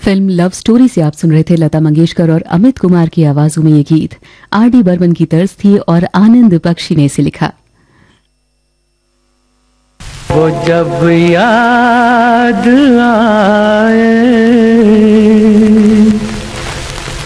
Film love story से आप सुन रहे थे लता मंगेशकर और अमित कुमार की आवाजों में ये गीत। आर.डी. बर्मन की तर्ज थी और आनंद बख्शी ने इसे लिखा। वो जब याद